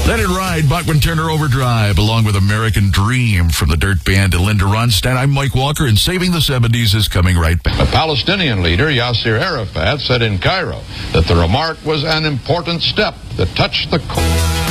Let It Ride, Bachman Turner Overdrive, along with American Dream from the Dirt Band and Linda Ronstadt. I'm Mike Walker, and Saving the 70s is coming right back. The Palestinian leader, Yasser Arafat, said in Cairo that the remark was an important step that touched the core.